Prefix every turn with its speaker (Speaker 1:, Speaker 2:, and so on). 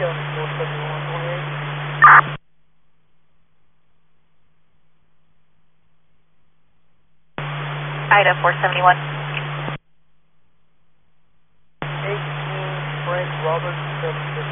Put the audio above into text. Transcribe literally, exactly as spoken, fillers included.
Speaker 1: Ida four seventy-one.
Speaker 2: eighteen Frank Roberts, seven fifty.